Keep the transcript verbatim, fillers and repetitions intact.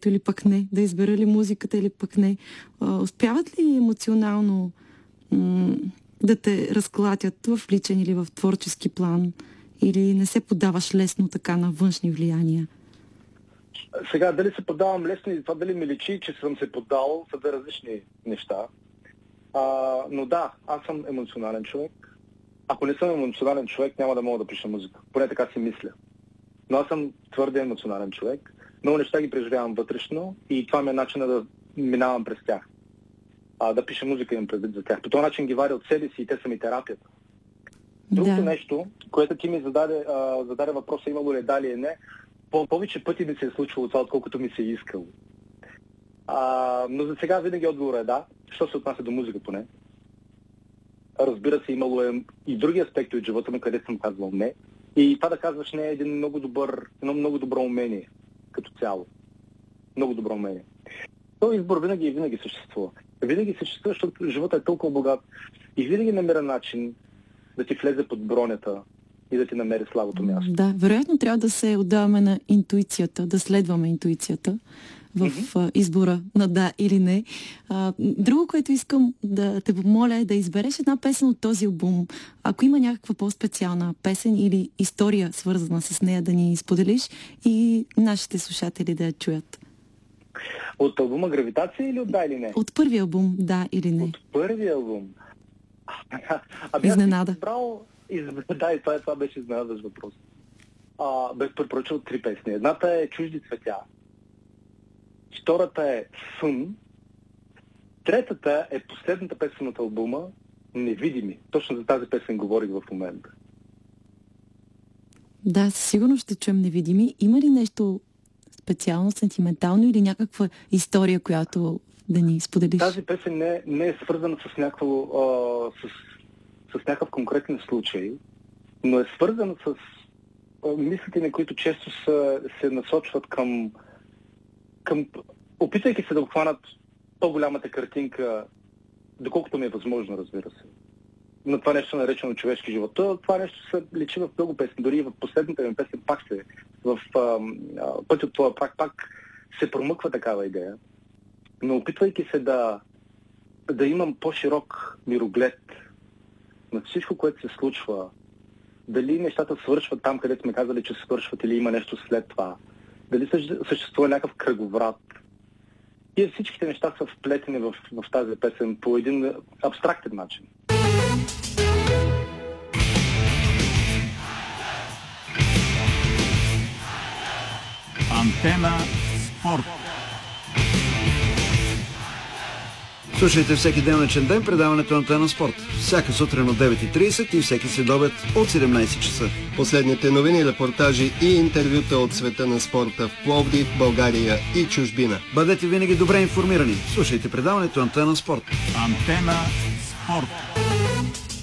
времето или пък не, да избера ли музиката или пък не. А, успяват ли емоционално м- да те разклатят в личен или в творчески план? Или не се поддаваш лесно така на външни влияния? Сега, дали се поддавам лесно и това дали ми личи, че съм се поддал, са две различни неща. А, но да, аз съм емоционален човек. Ако не съм емоционален човек, няма да мога да пиша музика. Поне така си мисля. Но аз съм твърде емоционален човек. Много неща ги преживявам вътрешно и това ми е начинът да минавам през тях. А, да пиша музика имам предвид за тях. По този начин ги варя от себе си и те са ми терапията. Другото Да. нещо, което ти ми зададе, а, зададе въпроса, имало ли да или не, по- повече пъти ми се е случвало това, отколкото ми се е искало. А, но за сега винаги отговорът е да, що се отнася до музика поне. Разбира се, имало е и други аспекти от живота ми, където съм казвал не. И това да казваш не е един много добър, едно много добро умение като цяло. Много добро умение. Този избор винаги и винаги съществува. Винаги съществува, защото живота е толкова богат и винаги намира начин да ти влезе под бронята и да ти намери слабото място. Да, вероятно трябва да се отдаваме на интуицията, да следваме интуицията в mm-hmm. избора на да или не. А, друго, което искам да те помоля е да избереш една песен от този албум. Ако има някаква по-специална песен или история свързана с нея, да ни споделиш и нашите слушатели да я чуят. От албума "Гравитация" или от да или не? От първия албум "Да или не". От първия албум. Ами Изненада. Аз избрал... Из... Да, и това, това беше изненадащ въпрос. А, бях препоръчал три песни. Едната е "Чужди цветя". Втората е "Сън". Третата е последната песен от албума "Невидими". Точно за тази песен говорих в момента. Да, сигурно ще чуем "Невидими". Има ли нещо специално, сентиментално или някаква история, която да ни споделиш? Тази песен не, не е свързана с, някакво, а, с, с някакъв конкретен случай, но е свързана с а, мислите, на които често са, се насочват към, към опитайки се да обхванат по-голямата картинка, доколкото ми е възможно, разбира се. На това нещо наречено човешки живот. Това, това нещо се личи в много песни. Дори и в последната ми песен пак се, в а, а, "Път от твоя прак" пак се промъква такава идея. Но опитвайки се да, да имам по-широк мироглед на всичко, което се случва, дали нещата свършват там, където сме казали, че свършват, или има нещо след това, дали съществува някакъв кръговрат. И всичките неща са вплетени в, в тази песен по един абстрактен начин. Антена спорт. Слушайте всеки делничен ден предаването "Антена спорт". Всяка сутрин от девет и трийсет и всеки следобед от седемнайсет часа. Последните новини, репортажи и интервюта от света на спорта в Пловдив, България и чужбина. Бъдете винаги добре информирани. Слушайте предаването "Антена спорт". Антена спорт.